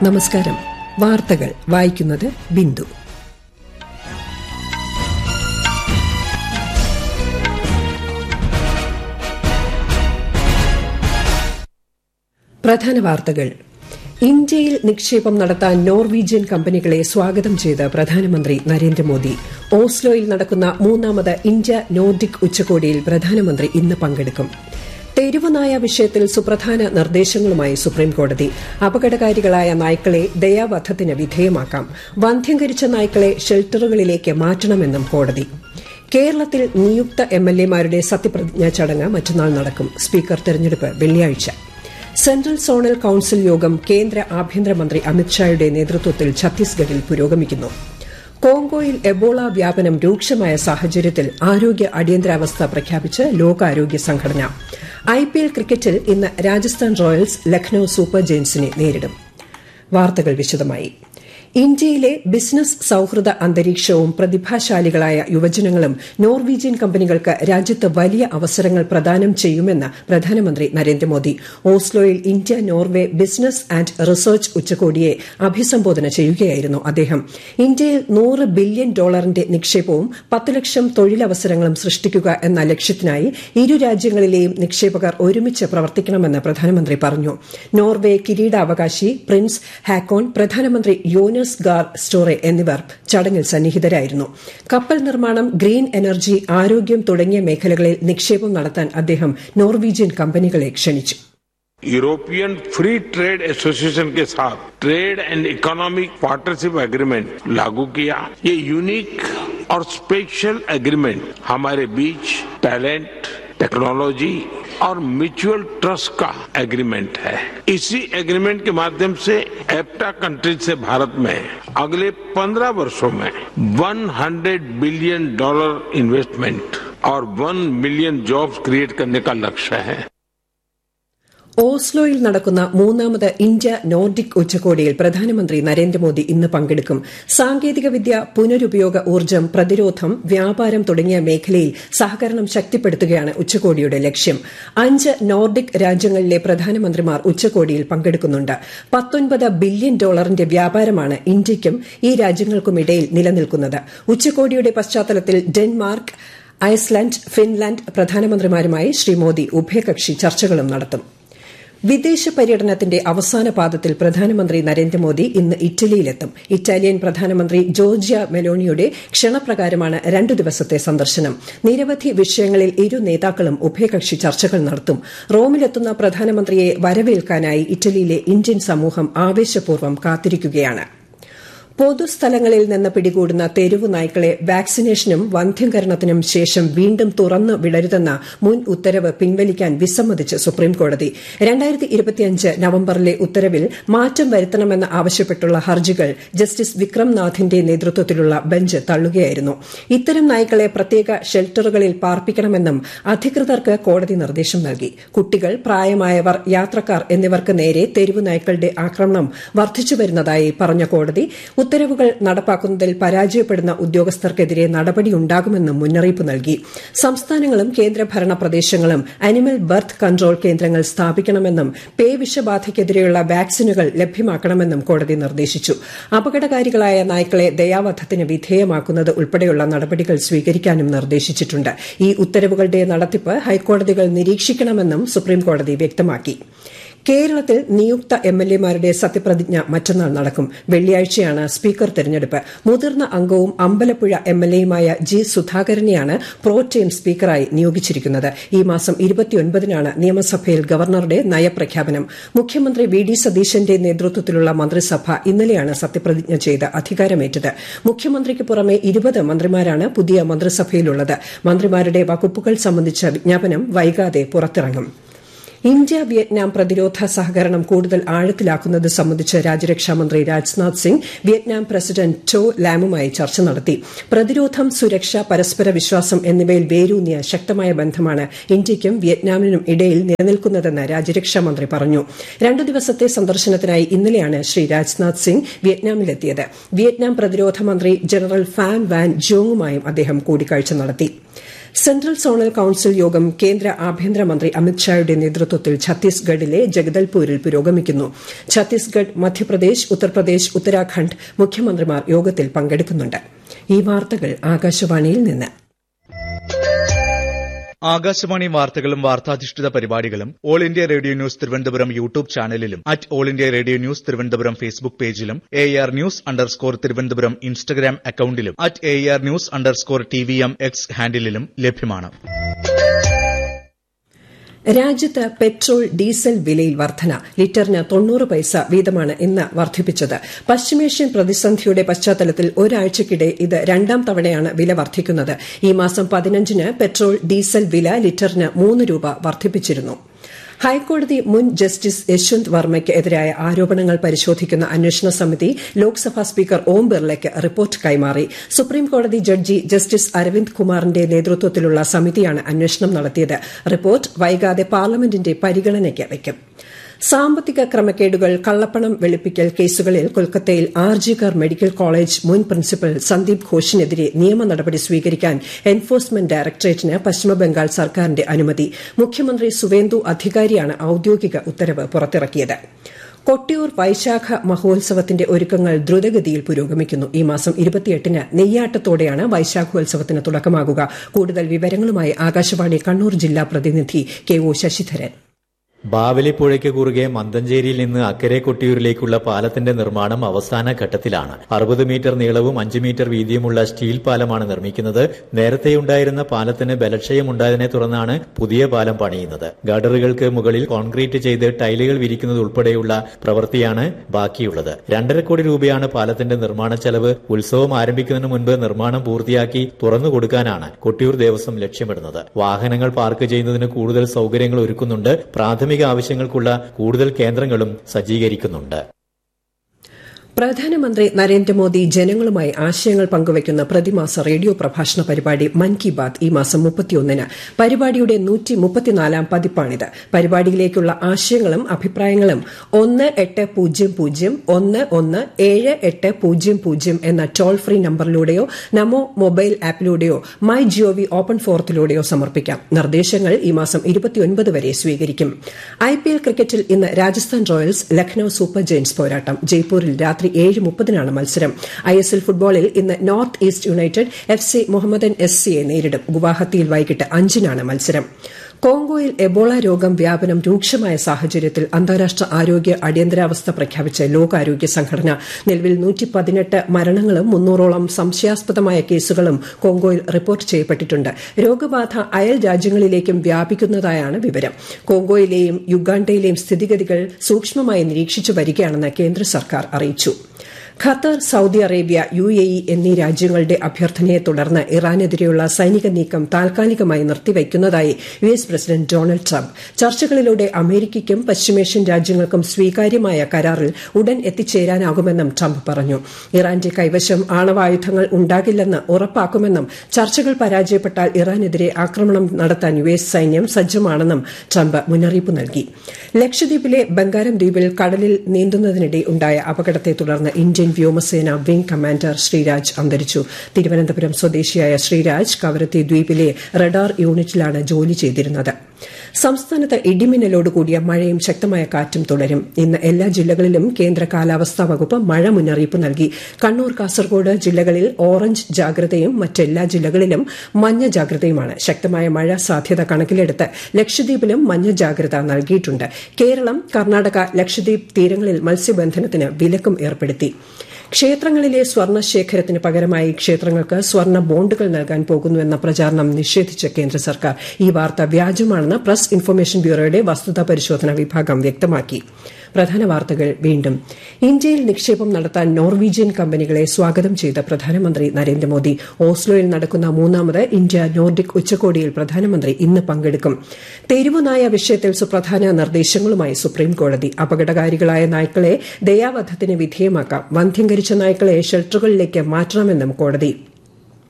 നമസ്കാരം. വാർത്തകൾ വായിക്കുന്നത് ബിന്ദു. പ്രധാന വാർത്തകൾ. ഇന്ത്യയിൽ നിക്ഷേപം നടത്താൻ നോർവീജിയൻ കമ്പനികളെ സ്വാഗതം ചെയ്ത് പ്രധാനമന്ത്രി നരേന്ദ്രമോദി. ഓസ്ലോയിൽ നടക്കുന്ന 3ാമത് ഇന്ത്യ നോർഡിക് ഉച്ചകോടിയിൽ പ്രധാനമന്ത്രി ഇന്ന് പങ്കെടുക്കും. തെരുവുനായ വിഷയത്തിൽ സുപ്രധാന നിർദ്ദേശങ്ങളുമായി സുപ്രീംകോടതി. അപകടകാരികളായ നായ്ക്കളെ ദയാവധത്തിന് വിധേയമാക്കാം. വന്ധ്യംകരിച്ച നായ്ക്കളെ ഷെൽട്ടറുകളിലേക്ക് മാറ്റണമെന്നും കോടതി. കേരളത്തിൽ നിയുക്ത എംഎൽഎമാരുടെ സത്യപ്രതിജ്ഞാ ചടങ്ങ് മറ്റന്നാൾ നടക്കും. സ്പീക്കർ തെരഞ്ഞെടുപ്പ് വെള്ളിയാഴ്ച. സെൻട്രൽ സോണൽ കൌൺസിൽ യോഗം കേന്ദ്ര ആഭ്യന്തരമന്ത്രി അമിത്ഷായുടെ നേതൃത്വത്തിൽ ഛത്തീസ്ഗഡിൽ പുരോഗമിക്കുന്നു. കോങ്കോയിൽ എബോള വ്യാപനം രൂക്ഷമായ സാഹചര്യത്തിൽ ആരോഗ്യ അടിയന്തരാവസ്ഥ പ്രഖ്യാപിച്ച് ലോകാരോഗ്യ സംഘടന. ഐപിഎൽ ക്രിക്കറ്റിൽ ഇന്ന് രാജസ്ഥാൻ റോയൽസ് ലക്നൌ സൂപ്പർ ജയന്റ്സിനെ നേരിടും. വാർത്തകൾ വിശദമായി. ഇന്ത്യയിലെ ബിസിനസ് സൌഹൃദ അന്തരീക്ഷവും പ്രതിഭാശാലികളായ യുവജനങ്ങളും നോർവീജിയൻ കമ്പനികൾക്ക് രാജ്യത്ത് വലിയ അവസരങ്ങൾ പ്രദാനം ചെയ്യുമെന്ന് പ്രധാനമന്ത്രി Narendra Modi. ഓസ്ലോയിൽ India Norway business and research ഉച്ചകോടിയെ അഭിസംബോധന ചെയ്യുകയായിരുന്നു അദ്ദേഹം. ഇന്ത്യയിൽ $100 ബില്യൺ നിക്ഷേപവും 10 ലക്ഷം തൊഴിലവസരങ്ങളും സൃഷ്ടിക്കുക എന്ന ലക്ഷ്യത്തിനായി ഇരു രാജ്യങ്ങളിലെയും നിക്ഷേപകർ ഒരുമിച്ച് പ്രവർത്തിക്കണമെന്ന് പ്രധാനമന്ത്രി പറഞ്ഞു. നോർവെ കിരീടാവകാശി പ്രിൻസ് ഹാക്കോൺ, പ്രധാനമന്ത്രി യോനസ് ഗാർ സ്റ്റോറെ എന്നിവർ ചടങ്ങിൽ സന്നിഹിതരായിരുന്നു. കപ്പൽ നിർമ്മാണം, ഗ്രീൻ എനർജി, ആരോഗ്യം തുടങ്ങിയ മേഖലകളിൽ നിക്ഷേപം നടത്താൻ അദ്ദേഹം നോർവീജിയൻ കമ്പനികളെ ക്ഷണിച്ചു. यूरोपियन फ्री ट्रेड एसोसिएशन के साथ trade and economic partnership agreement लागू किया. ये यूनिक और स्पेशल एग्रीमेंट हमारे बीच टैलेंट, टेक्नोलॉजी और म्यूचुअल ट्रस्ट का एग्रीमेंट है. इसी एग्रीमेंट के माध्यम से एप्टा कंट्रीज से भारत में अगले 15 वर्षों में $100 बिलियन इन्वेस्टमेंट और 1 मिलियन जॉब्स क्रिएट करने का लक्ष्य है. ഓസ്ലോയിൽ നടക്കുന്ന 3ാമത് ഇന്ത്യ നോർഡിക് ഉച്ചകോടിയിൽ പ്രധാനമന്ത്രി നരേന്ദ്രമോദി ഇന്ന് പങ്കെടുക്കും. സാങ്കേതികവിദ്യ, പുനരുപയോഗ ഊർജ്ജം, പ്രതിരോധം, വ്യാപാരം തുടങ്ങിയ മേഖലയിൽ സഹകരണം ശക്തിപ്പെടുത്തുകയാണ് ഉച്ചകോടിയുടെ ലക്ഷ്യം. 5 നോർഡിക് രാജ്യങ്ങളിലെ പ്രധാനമന്ത്രിമാർ ഉച്ചകോടിയിൽ പങ്കെടുക്കുന്നുണ്ട്. $19 ബില്യൺ വ്യാപാരമാണ് ഇന്ത്യയ്ക്കും ഈ രാജ്യങ്ങൾക്കുമിടയിൽ നിലനിൽക്കുന്നത്. ഉച്ചകോടിയുടെ പശ്ചാത്തലത്തിൽ Denmark, Iceland, Finland പ്രധാനമന്ത്രിമാരുമായി Shri Modi ഉഭയകക്ഷി ചർച്ചകളും നടത്തും. വിദേശ പര്യടനത്തിന്റെ അവസാന പാദത്തിൽ പ്രധാനമന്ത്രി നരേന്ദ്രമോദി ഇന്ന് ഇറ്റലിയിലെത്തും. ഇറ്റാലിയൻ പ്രധാനമന്ത്രി ജോർജിയ മെലോണിയുടെ ക്ഷണപ്രകാരമാണ് 2 ദിവസത്തെ സന്ദർശനം. നിരവധി വിഷയങ്ങളിൽ ഇരു നേതാക്കളും ഉഭയകക്ഷി ചർച്ചകൾ നടത്തും. റോമിലെത്തുന്ന പ്രധാനമന്ത്രിയെ വരവേൽക്കാനായി ഇറ്റലിയിലെ ഇന്ത്യൻ സമൂഹം ആവേശപൂർവ്വം കാത്തിരിക്കുകയാണ്. പൊതുസ്ഥലങ്ങളിൽ നിന്ന് പിടികൂടുന്ന തെരുവു നായ്ക്കളെ വാക്സിനേഷനും വന്ധ്യംകരണത്തിനും ശേഷം വീണ്ടും തുറന്നു വിടരുതെന്ന മുൻ ഉത്തരവ് പിൻവലിക്കാൻ വിസമ്മതിച്ച് സുപ്രീംകോടതി. 2025 നവംബറിലെ ഉത്തരവിൽ മാറ്റം വരുത്തണമെന്ന് ആവശ്യപ്പെട്ടുള്ള ഹർജികൾ ജസ്റ്റിസ് വിക്രം നാഥിന്റെ നേതൃത്വത്തിലുള്ള ബെഞ്ച് തള്ളുകയായിരുന്നു. ഇത്തരം നായ്ക്കളെ പ്രത്യേക ഷെൽട്ടറുകളിൽ പാർപ്പിക്കണമെന്നും അധികൃതർക്ക് കോടതി നിർദ്ദേശം നൽകി. കുട്ടികൾ, പ്രായമായവർ, യാത്രക്കാർ എന്നിവർക്ക് നേരെ തെരുവു നായ്ക്കളുടെ ആക്രമണം വർദ്ധിച്ചുവരുന്നതായി പറഞ്ഞ കോടതി ഉത്തരവുകൾ നടപ്പാക്കുന്നതിൽ പരാജയപ്പെടുന്ന ഉദ്യോഗസ്ഥർക്കെതിരെ നടപടിയുണ്ടാകുമെന്നും മുന്നറിയിപ്പ് നൽകി. സംസ്ഥാനങ്ങളും കേന്ദ്രഭരണ പ്രദേശങ്ങളും അനിമൽ ബർത്ത് കൺട്രോൾ കേന്ദ്രങ്ങൾ സ്ഥാപിക്കണമെന്നും പേവിഷബാധയ്ക്കെതിരെയുള്ള വാക്സിനുകൾ ലഭ്യമാക്കണമെന്നും കോടതി നിർദ്ദേശിച്ചു. അപകടകാരികളായ നായ്ക്കളെ ദയാവധത്തിന് വിധേയമാക്കുന്നത് ഉൾപ്പെടെയുള്ള നടപടികൾ സ്വീകരിക്കാനും നിർദ്ദേശിച്ചിട്ടുണ്ട്. ഈ ഉത്തരവുകളുടെ നടത്തിപ്പ് ഹൈക്കോടതികൾ നിരീക്ഷിക്കണമെന്നും സുപ്രീംകോടതി വ്യക്തമാക്കി. കേരളത്തിൽ നിയുക്ത എംഎൽഎമാരുടെ സത്യപ്രതിജ്ഞ മറ്റന്നാൾ നടക്കും. വെള്ളിയാഴ്ചയാണ് സ്പീക്കർ തെരഞ്ഞെടുപ്പ്. മുതിർന്ന അംഗവും അമ്പലപ്പുഴ എംഎൽഎയുമായ ജി സുധാകരനെയാണ് പ്രോടേം സ്പീക്കറായി നിയോഗിച്ചിരിക്കുന്നത്. ഈ മാസം 29-നാണ് നിയമസഭയിൽ ഗവർണറുടെ നയപ്രഖ്യാപനം. മുഖ്യമന്ത്രി വി ഡി സതീശന്റെ നേതൃത്വത്തിലുള്ള മന്ത്രിസഭ ഇന്നലെയാണ് സത്യപ്രതിജ്ഞ ചെയ്ത് അധികാരമേറ്റത്. മുഖ്യമന്ത്രിക്ക് പുറമെ 20 മന്ത്രിമാരാണ് പുതിയ മന്ത്രിസഭയിലുള്ളത്. മന്ത്രിമാരുടെ വകുപ്പുകൾ സംബന്ധിച്ച വിജ്ഞാപനം വൈകാതെ പുറത്തിറങ്ങും. ഇന്ത്യ വിയറ്റ്നാം പ്രതിരോധ സഹകരണം കൂടുതൽ ആഴത്തിലാക്കുന്നത് സംബന്ധിച്ച് രാജ്യരക്ഷാമന്ത്രി Rajnath Singh Vietnam president to ലാമുമായി ചർച്ച നടത്തി. പ്രതിരോധം, സുരക്ഷ, പരസ്പര വിശ്വാസം എന്നിവയിൽ വേരൂന്നിയ ശക്തമായ ബന്ധമാണ് ഇന്ത്യയ്ക്കും വിയറ്റ്നാമിനും ഇടയിൽ നിലനിൽക്കുന്നതെന്ന് രാജ്യരക്ഷാമന്ത്രി പറഞ്ഞു. 2 ദിവസത്തെ സന്ദർശനത്തിനായി ഇന്നലെയാണ് ശ്രീ രാജ്നാഥ് സിംഗ് വിയറ്റ്നാമിലെത്തിയത്. വിയറ്റ്നാം പ്രതിരോധ മന്ത്രി ജനറൽ ഫാൻ വാൻ ജോങ്ങുമായും അദ്ദേഹം കൂടിക്കാഴ്ച നടത്തി. സെൻട്രൽ സോണൽ കൌൺസിൽ യോഗം കേന്ദ്ര ആഭ്യന്തരമന്ത്രി അമിത്ഷായുടെ നേതൃത്വത്തിൽ ഛത്തീസ്ഗഡിലെ ജഗദൽപൂരിൽ പുരോഗമിക്കുന്നു. ഛത്തീസ്ഗഡ്, മധ്യപ്രദേശ്, ഉത്തർപ്രദേശ്, ഉത്തരാഖണ്ഡ് മുഖ്യമന്ത്രിമാർ യോഗത്തിൽ പങ്കെടുക്കുന്നുണ്ട്. ഈ വാർത്തകൾ ആകാശവാണിയിൽ നിന്ന്. ആകാശവാണി വാർത്തകളും വാർത്താധിഷ്ഠിത പരിപാടികളും all India radio news Thiruvananthapuram YouTube ചാനലിലും all India radio news Thiruvananthapuram Facebook പേജിലും AR ന്യൂസ് _തിരുവനന്തപുരം ഇൻസ്റ്റഗ്രാം അക്കൌണ്ടിലും AR ന്യൂസ് _TVM X ഹാൻഡിലും ലഭ്യമാണ്. രാജ്യത്ത് പെട്രോൾ, ഡീസൽ വിലയിൽ വർധന. ലിറ്ററിന് 90 പൈസ വീതമാണ് ഇന്ന് വർദ്ധിപ്പിച്ചത്. പശ്ചിമേഷ്യൻ പ്രതിസന്ധിയുടെ പശ്ചാത്തലത്തിൽ ഒരാഴ്ചയ്ക്കിടെ ഇത് രണ്ടാം തവണയാണ് വില വർദ്ധിക്കുന്നത്. ഈ മാസം 15-ന് പെട്രോൾ, ഡീസൽ വില ലിറ്ററിന് 3 രൂപ വർദ്ധിപ്പിച്ചിരുന്നു. ഹൈക്കോടതി മുൻ ജസ്റ്റിസ് യശ്വന്ത് വർമ്മയ്ക്ക് എതിരായ ആരോപണങ്ങൾ പരിശോധിക്കുന്ന അന്വേഷണ സമിതി ലോക്സഭാ സ്പീക്കർ ഓം ബിർളയ്ക്ക് റിപ്പോർട്ട് കൈമാറി. സുപ്രീംകോടതി ജഡ്ജി ജസ്റ്റിസ് അരവിന്ദ് കുമാറിന്റെ നേതൃത്വത്തിലുള്ള സമിതിയാണ് അന്വേഷണം നടത്തിയത്. റിപ്പോർട്ട് വൈകാതെ പാർലമെന്റിന്റെ പരിഗണനയ്ക്ക് വയ്ക്കും. സാമ്പത്തിക ക്രമക്കേടുകൾ, കള്ളപ്പണം വെളുപ്പിക്കൽ കേസുകളിൽ കൊൽക്കത്തയിൽ ആർജികർ മെഡിക്കൽ കോളേജ് മുൻ പ്രിൻസിപ്പൽ സന്ദീപ് ഘോഷിനെതിരെ നിയമ നടപടി സ്വീകരിക്കാൻ എൻഫോഴ്സ്മെന്റ് ഡയറക്ടറേറ്റിന് പശ്ചിമബംഗാൾ സർക്കാരിന്റെ അനുമതി. മുഖ്യമന്ത്രി സുവേന്ദു അധികാരിയാണ് ഔദ്യോഗിക ഉത്തരവ് പുറത്തിറക്കിയത്. കൊട്ടിയൂർ വൈശാഖ മഹോത്സവത്തിന്റെ ഒരുക്കങ്ങൾ ദ്രുതഗതിയിൽ പുരോഗമിക്കുന്നു. ഈ മാസം 28-ന് നെയ്യാട്ടത്തോടെയാണ് വൈശാഖോത്സവത്തിന് തുടക്കമാകുക. കൂടുതൽ വിവരങ്ങളുമായി ആകാശവാണി കണ്ണൂർ ജില്ലാ പ്രതിനിധി KO ശശിധരൻ. ബാവലിപ്പുഴയ്ക്ക് കുറുകെ മന്തഞ്ചേരിയിൽ നിന്ന് അക്കരെ കൊട്ടിയൂരിലേക്കുള്ള പാലത്തിന്റെ നിർമ്മാണം അവസാന ഘട്ടത്തിലാണ്. 60 മീറ്റർ നീളവും 5 മീറ്റർ വീതിയുമുള്ള സ്റ്റീൽ പാലമാണ് നിർമ്മിക്കുന്നത്. നേരത്തെയുണ്ടായിരുന്ന പാലത്തിന് ബലക്ഷയമുണ്ടായതിനെ തുടർന്നാണ് പുതിയ പാലം പണിയുന്നത്. ഗഡറുകൾക്ക് മുകളിൽ കോൺക്രീറ്റ് ചെയ്ത് ടൈലുകൾ വിരിക്കുന്നത് ഉൾപ്പെടെയുള്ള പ്രവൃത്തിയാണ് ബാക്കിയുള്ളത്. 2.5 കോടി രൂപയാണ് പാലത്തിന്റെ നിർമ്മാണ ചെലവ്. ഉത്സവം ആരംഭിക്കുന്നതിന് മുൻപ് നിർമ്മാണം പൂർത്തിയാക്കി തുറന്നുകൊടുക്കാനാണ് കൊട്ടിയൂർ ദേവസ്വം ലക്ഷ്യമിടുന്നത്. വാഹനങ്ങൾ പാർക്ക് ചെയ്യുന്നതിന് കൂടുതൽ സൌകര്യങ്ങൾ ഒരുക്കുന്നുണ്ട്. പ്രാഥമിക ആവശ്യങ്ങൾക്കുള്ള കൂടുതൽ കേന്ദ്രങ്ങളും സജ്ജീകരിക്കുന്നുണ്ട്. പ്രധാനമന്ത്രി നരേന്ദ്രമോദി ജനങ്ങളുമായി ആശയങ്ങൾ പങ്കുവയ്ക്കുന്ന പ്രതിമാസ റേഡിയോ പ്രഭാഷണ പരിപാടി മൻ കി ബാത് ഈ മാസം 31-ന്. പരിപാടിയുടെ 134-ാം പതിപ്പാണിത്. പരിപാടിയിലേക്കുള്ള ആശയങ്ങളും അഭിപ്രായങ്ങളും 1800-117800 എന്ന toll free നമ്പറിലൂടെയോ Namo mobile ആപ്പിലൂടെയോ my G O V open ഫോറത്തിലൂടെയോ സമർപ്പിക്കാം. നിർദ്ദേശങ്ങൾ ഈ മാസം 29 വരെ സ്വീകരിക്കും. IPL ക്രിക്കറ്റിൽ ഇന്ന് Rajasthan Royals Lucknow super Giants പോരാട്ടം. ജയ്പൂരിൽ രാത്രി 7:30-നാണ് മത്സരം. ISL ഫുട്ബോളിൽ ഇന്ന് north east United FC Mohammedan SCയെ നേരിടും. ഗുവാഹത്തിയിൽ വൈകിട്ട് 5-നാണ് മത്സരം. കോങ്കോയിൽ എബോള രോഗം വ്യാപനം രൂക്ഷമായ സാഹചര്യത്തിൽ അന്താരാഷ്ട്ര ആരോഗ്യ അടിയന്തരാവസ്ഥ പ്രഖ്യാപിച്ച ലോകാരോഗ്യ സംഘടന. നിലവിൽ 118 മരണങ്ങളും 300-ഓളം സംശയാസ്പദമായ കേസുകളും കോങ്കോയിൽ റിപ്പോർട്ട് ചെയ്യപ്പെട്ടിട്ടുണ്ട്. രോഗബാധ അയൽ രാജ്യങ്ങളിലേക്കും വ്യാപിക്കുന്നതായാണ് വിവരം. കോങ്കോയിലെയും യുഗാണ്ടയിലെയും സ്ഥിതിഗതികൾ സൂക്ഷ്മമായി നിരീക്ഷിച്ചു വരികയാണെന്ന് കേന്ദ്ര സർക്കാർ അറിയിച്ചു. ഖത്തർ, സൌദി അറേബ്യ, UAE എന്നീ രാജ്യങ്ങളുടെ അഭ്യർത്ഥനയെ തുടർന്ന് ഇറാനെതിരെയുള്ള സൈനിക നീക്കം താൽക്കാലികമായി നിർത്തിവയ്ക്കുന്നതായി US പ്രസിഡന്റ് ഡൊണാൾഡ് ട്രംപ്. ചർച്ചകളിലൂടെ അമേരിക്കയ്ക്കും പശ്ചിമേഷ്യൻ രാജ്യങ്ങൾക്കും സ്വീകാര്യമായ കരാറിൽ ഉടൻ എത്തിച്ചേരാനാകുമെന്നും ട്രംപ് പറഞ്ഞു. ഇറാന്റെ കൈവശം ആണവായുധങ്ങൾ ഉണ്ടാകില്ലെന്ന് ഉറപ്പാക്കുമെന്നും ചർച്ചകൾ പരാജയപ്പെട്ടാൽ ഇറാനെതിരെ ആക്രമണം നടത്താൻ US സൈന്യം സജ്ജമാണെന്നും ട്രംപ് മുന്നറിയിപ്പ് നൽകി. ലക്ഷദ്വീപിലെ ബംഗാരം ദ്വീപിൽ കടലിൽ നീന്തുന്നതിനിടെ ഉണ്ടായ അപകടത്തെ തുടർന്ന് ഇന്ത്യൻ വ്യോമസേന വിംഗ് കമാൻഡർ ശ്രീരാജ് അന്തരിച്ചു. തിരുവനന്തപുരം സ്വദേശിയായ ശ്രീരാജ് കവരത്തി ദ്വീപിലെ റഡാർ യൂണിറ്റിലാണ് ജോലി ചെയ്തിരുന്നത്. സംസ്ഥാനത്ത് ഇടിമിന്നലോടുകൂടിയ മഴയും ശക്തമായ കാറ്റും തുടരും. ഇന്ന് എല്ലാ ജില്ലകളിലും കേന്ദ്ര കാലാവസ്ഥാ വകുപ്പ് മഴ മുന്നറിയിപ്പ് നൽകി. കണ്ണൂർ, കാസർഗോഡ് ജില്ലകളിൽ ഓറഞ്ച് ജാഗ്രതയും മറ്റെല്ലാ ജില്ലകളിലും മഞ്ഞ ജാഗ്രതയുമാണ്. ശക്തമായ മഴ സാധ്യത കണക്കിലെടുത്ത് ലക്ഷദ്വീപിലും മഞ്ഞ ജാഗ്രത നൽകിയിട്ടുണ്ട്. കേരളം, കർണാടക, ലക്ഷദ്വീപ് തീരങ്ങളിൽ മത്സ്യബന്ധനത്തിന് വിലക്കും ഏർപ്പെടുത്തി. ക്ഷേത്രങ്ങളിലെ സ്വർണ്ണ ശേഖരത്തിന് പകരമായി ക്ഷേത്രങ്ങൾക്ക് സ്വർണ്ണ ബോണ്ടുകൾ നൽകാൻ പോകുന്നുവെന്ന പ്രചാരണം നിഷേധിച്ച കേന്ദ്ര സർക്കാർ. ഈ വാർത്ത വ്യാജമാണെന്ന് പ്രസ് ഇൻഫർമേഷൻ ബ്യൂറോയുടെ വസ്തുതാ പരിശോധന വിഭാഗം വ്യക്തമാക്കി. പ്രധാന വാർത്തകൾ വീണ്ടും. ഇന്ത്യയിൽ നിക്ഷേപം നടത്താൻ നോർവീജിയൻ കമ്പനികളെ സ്വാഗതം ചെയ്ത പ്രധാനമന്ത്രി നരേന്ദ്രമോദി. ഓസ്ലോയിൽ നടക്കുന്ന 3ാമത് ഇന്ത്യ നോർഡിക് ഉച്ചകോടിയിൽ പ്രധാനമന്ത്രി ഇന്ന് പങ്കെടുക്കും. തെരുവുനായ വിഷയത്തിൽ സുപ്രധാന നിർദ്ദേശങ്ങളുമായി സുപ്രീംകോടതി. അപകടകാരികളായ നായ്ക്കളെ ദയാവധത്തിന് വിധേയമാക്കാം. വന്ധ്യംകരിച്ച നായ്ക്കളെ ഷെൽട്ടറുകളിലേക്ക് മാറ്റണമെന്നും കോടതി.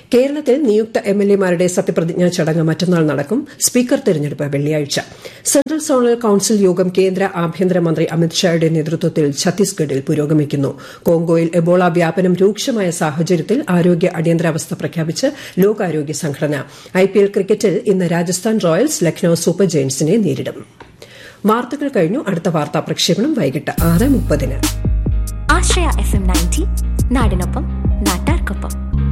കേരളത്തിൽ നിയുക്ത എംഎൽഎമാരുടെ സത്യപ്രതിജ്ഞാ ചടങ്ങ് മറ്റന്നാൾ നടക്കും. സ്പീക്കർ തെരഞ്ഞെടുപ്പ് വെള്ളിയാഴ്ച. സെൻട്രൽ സോണൽ കൌൺസിൽ യോഗം കേന്ദ്ര ആഭ്യന്തരമന്ത്രി അമിത്ഷായുടെ നേതൃത്വത്തിൽ ഛത്തീസ്ഗഡിൽ പുരോഗമിക്കുന്നു. കോങ്കോയിൽ എബോള വ്യാപനം രൂക്ഷമായ സാഹചര്യത്തിൽ ആരോഗ്യ അടിയന്തരാവസ്ഥ പ്രഖ്യാപിച്ച് ലോകാരോഗ്യ സംഘടന. IPL ക്രിക്കറ്റിൽ ഇന്ന് രാജസ്ഥാൻ റോയൽസ് ലക്നൌ സൂപ്പർ ജയന്റ്സിനെ നേരിടും. വാർത്തകൾ കഴിഞ്ഞു. അടുത്ത വാർത്താ പ്രക്ഷേപണം വൈകിട്ട് 6:30. ആശ്രയ FM 90 നാടിനൊപ്പം നാട്ടാർക്കൊപ്പം.